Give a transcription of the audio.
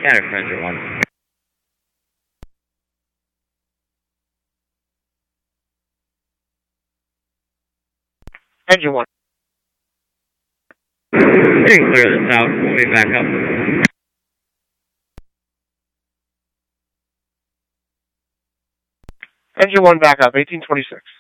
Scanner for engine 1. Engine 1. Getting clear of the south. Moving back up. Engine 1 back up, 1826.